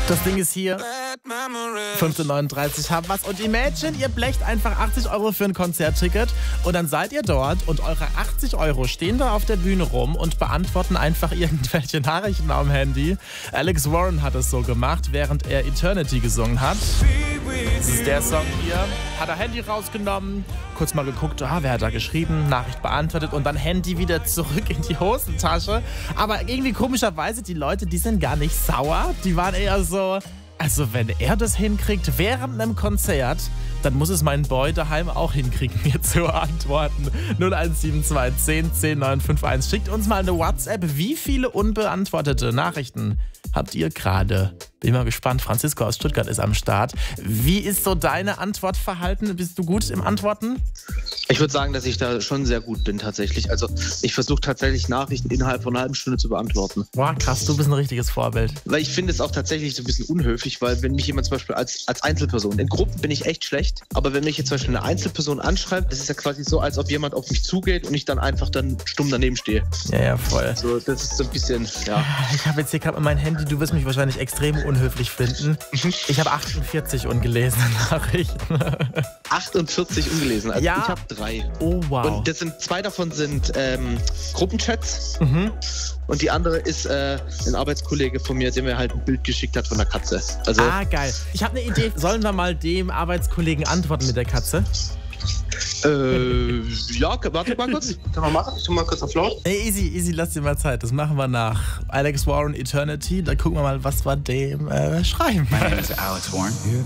Das Ding ist hier. 15:39 haben was. Und Imagine, ihr blecht einfach 80 € für ein Konzertticket und dann seid ihr dort und eure 80 € stehen da auf der Bühne rum und beantworten einfach irgendwelche Nachrichten am Handy. Alex Warren hat es so gemacht, während er Eternity gesungen hat. Das ist der Song hier. Hat er Handy rausgenommen, kurz mal geguckt, wer hat da geschrieben, Nachricht beantwortet und dann Handy wieder zurück in die Hosentasche. Aber irgendwie komischerweise, die Leute, die sind gar nicht sauer. Die waren eher so, also wenn er das hinkriegt während einem Konzert, dann muss es mein Boy daheim auch hinkriegen, mir zu antworten. 0172 10 10 951. Schickt uns mal eine WhatsApp. Wie viele unbeantwortete Nachrichten habt ihr gerade? Bin mal gespannt. Francisco aus Stuttgart ist am Start. Wie ist so deine Antwortverhalten? Bist du gut im Antworten? Ich würde sagen, dass ich da schon sehr gut bin tatsächlich. Also ich versuche tatsächlich Nachrichten innerhalb von einer halben Stunde zu beantworten. Boah, krass, du bist ein richtiges Vorbild. Weil ich finde es auch tatsächlich so ein bisschen unhöflich, weil wenn mich jemand zum Beispiel als Einzelperson, in Gruppen bin ich echt schlecht, aber wenn mich jetzt zum Beispiel eine Einzelperson anschreibt, das ist ja quasi so, als ob jemand auf mich zugeht und ich dann einfach dann stumm daneben stehe. Ja, voll. So, das ist so ein bisschen, ja. Ich habe jetzt hier gerade mein Handy, du wirst mich wahrscheinlich extrem unhöflich finden. Ich habe 48 ungelesene Nachrichten. 48 ungelesen, also ja. Ich habe 3. Oh, wow. Und das sind 2 davon sind Gruppenchats. Und die andere ist ein Arbeitskollege von mir, der mir halt ein Bild geschickt hat von der Katze. Also, geil. Ich habe eine Idee. Sollen wir mal dem Arbeitskollegen antworten mit der Katze? Ja, warte mal kurz. Kann man machen? Ich tu mal kurz auf laut. Hey, easy, lass dir mal Zeit. Das machen wir nach Alex Warren Eternity. Da gucken wir mal, was wir dem schreiben. My name is Alex Warren.